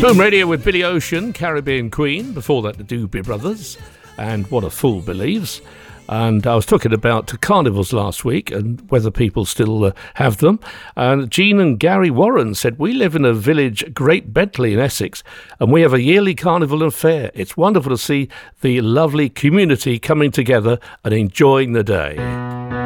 Boom Radio with Billy Ocean, Caribbean Queen. Before that, the Doobie Brothers, and What a Fool Believes. And I was talking about carnivals last week and whether people still have them. And Jean and Gary Warren said, we live in a village, Great Bentley in Essex, and we have a yearly carnival and fair. It's wonderful to see the lovely community coming together and enjoying the day.